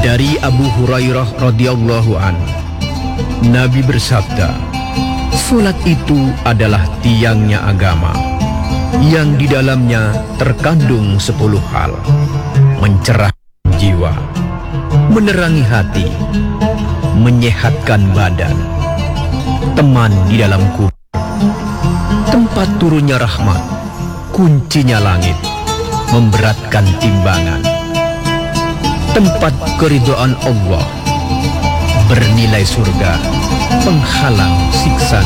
Dari Abu Hurairah radhiyallahu an, Nabi bersabda, "Salat itu adalah tiangnya agama, yang di dalamnya terkandung 10 hal: mencerahkan jiwa, menerangi hati, menyehatkan badan, teman di dalam kubur, tempat turunnya rahmat, kuncinya langit, memberatkan timbangan, tempat keridhaan Allah, bernilai surga, penghalang siksa